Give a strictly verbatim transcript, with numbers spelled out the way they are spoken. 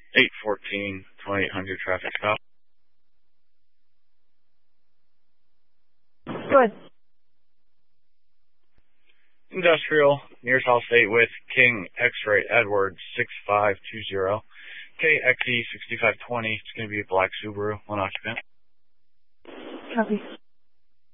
eight fourteen, twenty-eight hundred traffic stop. Good. Industrial, near South State with King X-Ray Edward six five two zero. K X E sixty-five twenty. It's going to be a black Subaru, one occupant. Copy.